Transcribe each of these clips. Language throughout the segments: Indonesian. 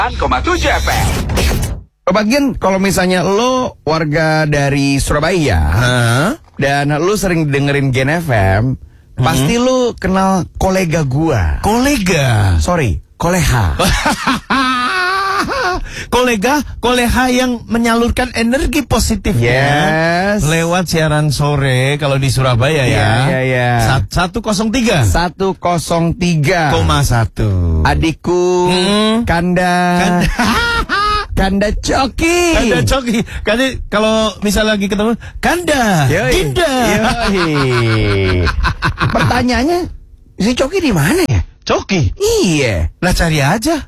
9,7 FM. Bagian kalau misalnya lo warga dari Surabaya dan lo sering dengerin Gen FM, pasti lo kenal kolega gua. Kolega? Sorry, koleha. Koleha yang menyalurkan energi positifnya lewat siaran sore kalau di Surabaya ya. Iya. 103. 103,1. Adikku Kanda Coki. Kanda Coki. Kalau misalnya lagi ketemu Kanda, Dinda. Pertanyaannya, si Coki di mana ya? Coki? Iya. Lah cari aja.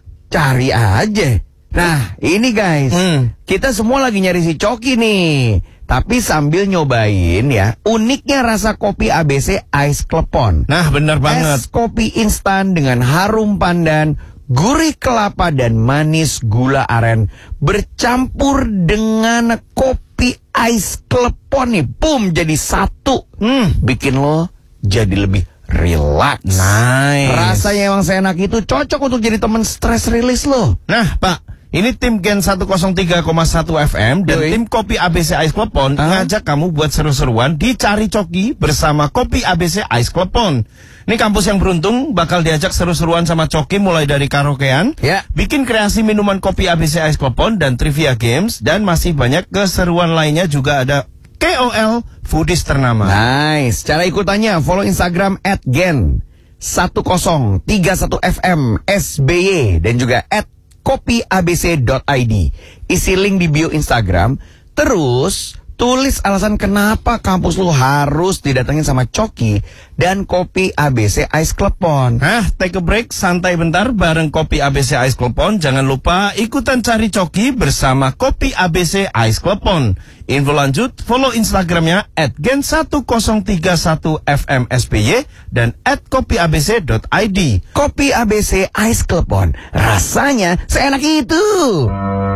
Nah, ini guys, kita semua lagi nyari si Coki nih. Tapi sambil nyobain ya, uniknya rasa kopi ABC Ice Klepon. Nah, benar banget. Es kopi instan dengan harum pandan, gurih kelapa dan manis gula aren bercampur dengan kopi Ice Klepon nih. Boom, jadi satu. Bikin lo jadi lebih relax. Nice. Rasanya emang seenak itu, cocok untuk jadi temen stress release lo. Nah, Pak, ini tim Gen 103,1 FM dan tim Kopi ABC Ice Klepon ngajak kamu buat seru-seruan di Cari Coki bersama Kopi ABC Ice Klepon. Ini kampus yang beruntung bakal diajak seru-seruan sama Coki mulai dari karaokean, bikin kreasi minuman Kopi ABC Ice Klepon dan trivia games, dan masih banyak keseruan lainnya. Juga ada KOL foodies ternama. Nice. Cara ikutannya follow Instagram @gen1031fm SBY dan juga @kopiabc.id. Isi link di bio Instagram, terus tulis alasan kenapa kampus lu harus didatengin sama Coki dan Kopi ABC Ice Klepon. Take a break, santai bentar bareng Kopi ABC Ice Klepon. Jangan lupa ikutan Cari Coki bersama Kopi ABC Ice Klepon. Info lanjut, follow Instagramnya @gen1031fmsby dan @kopiabc.id. Kopi ABC Ice Klepon, rasanya seenak itu.